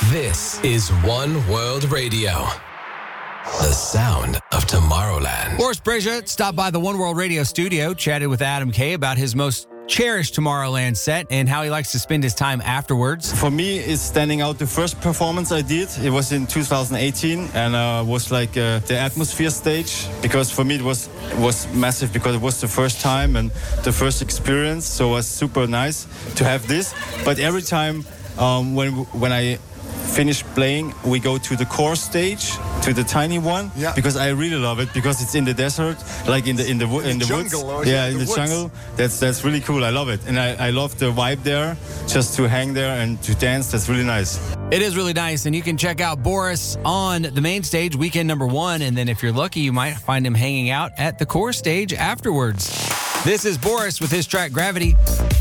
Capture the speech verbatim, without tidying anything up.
This is One World Radio. The sound of Tomorrowland. Boris Brejcha stopped by the One World Radio studio, chatted with Adam Kay about his most cherished Tomorrowland set and how he likes to spend his time afterwards. For me, it's standing out the first performance I did. It was in two thousand eighteen and uh, was like uh, the Atmosphere stage, because for me it was it was massive because it was the first time and the first experience. So it was super nice to have this. But every time um, when when I finish playing, we go to the core stage, to the tiny one, yeah. because I really love it, because it's in the desert, like in the in the in, in the, the woods, jungle, yeah, in in the the, woods. jungle. That's that's really cool. I love it, and I, I love the vibe there. Just to hang there and to dance, that's really nice. It is really nice, and you can check out Boris on the main stage weekend number one, and then if you're lucky, you might find him hanging out at the core stage afterwards. This is Boris with his track Gravity.